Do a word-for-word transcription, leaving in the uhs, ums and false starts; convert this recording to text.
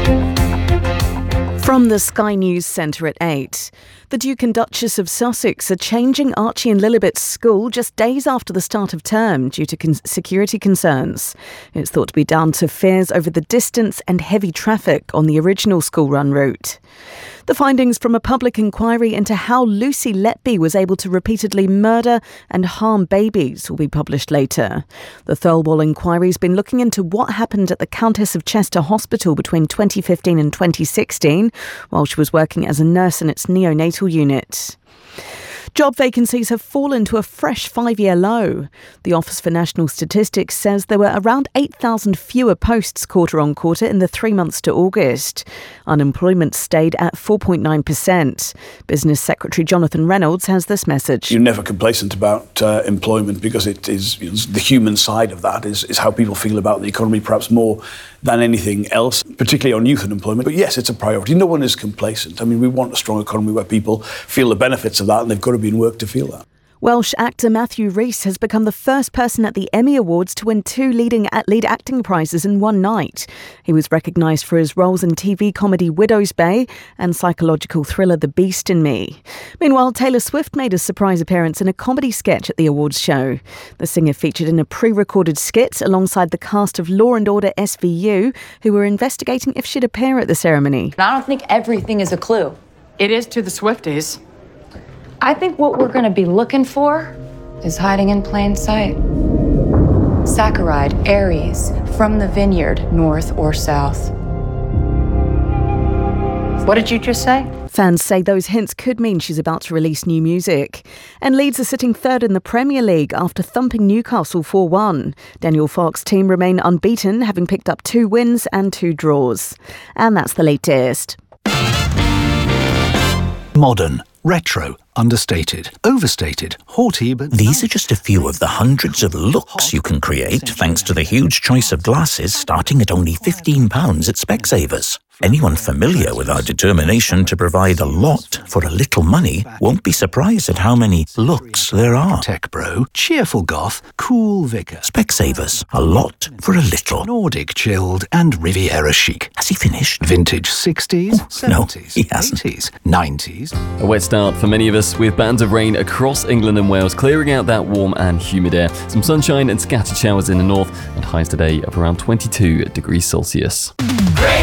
From the Sky News Centre at eight. The Duke and Duchess of Sussex are changing Archie and Lilibet's school just days after the start of term due to con- security concerns. It's thought to be down to fears over the distance and heavy traffic on the original school run route. The findings from a public inquiry into how Lucy Letby was able to repeatedly murder and harm babies will be published later. The Thirlwall inquiry's been looking into what happened at the Countess of Chester Hospital between twenty fifteen and twenty sixteen, while she was working as a nurse in its neonatal unit. Job vacancies have fallen to a fresh five-year low. The Office for National Statistics says there were around eight thousand fewer posts quarter on quarter in the three months to August. Unemployment stayed at four point nine percent. Business Secretary Jonathan Reynolds has this message. You're never complacent about uh, employment because it is, you know, the human side of that is, is how people feel about the economy, perhaps more than anything else, particularly on youth unemployment. But yes, it's a priority. No one is complacent. I mean, we want a strong economy where people feel the benefits of that, and they've got to be in work to feel that. Welsh actor Matthew Rhys has become the first person at the Emmy Awards to win two leading lead acting prizes in one night. He was recognised for his roles in T V comedy Widow's Bay and psychological thriller The Beast in Me. Meanwhile, Taylor Swift made a surprise appearance in a comedy sketch at the awards show. The singer featured in a pre-recorded skit alongside the cast of Law and Order S V U, who were investigating if she'd appear at the ceremony. I don't think everything is a clue. It is to the Swifties. I think what we're going to be looking for is hiding in plain sight. Saccharide, Aries, from the vineyard, north or south. What did you just say? Fans say those hints could mean she's about to release new music. And Leeds are sitting third in the Premier League after thumping Newcastle four one. Daniel Farke's team remain unbeaten, having picked up two wins and two draws. And that's the latest. Modern, retro, understated, overstated, haughty, but... These are just a few of the hundreds of looks you can create thanks to the huge choice of glasses starting at only fifteen pounds at Specsavers. Anyone familiar with our determination to provide a lot for a little money won't be surprised at how many looks there are. Tech bro, cheerful goth, cool vicar. Specsavers, a lot for a little. Nordic chilled and Riviera chic. Has he finished? Vintage sixties, oh, seventies, no, he hasn't. eighties, nineties. A wet start for many of us with bands of rain across England and Wales, clearing out that warm and humid air. Some sunshine and scattered showers in the north, and highs today of around twenty-two degrees Celsius. Great.